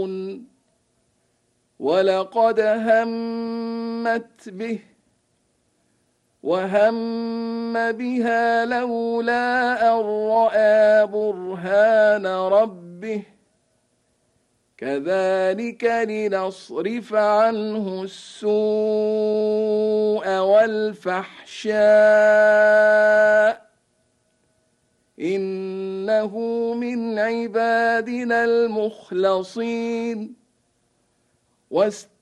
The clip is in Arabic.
ولقد همت به وهم بها لولا أن رأى برهان ربه كذلك لنصرف عنه السوء والفحشاء إنه من عبادنا المخلصين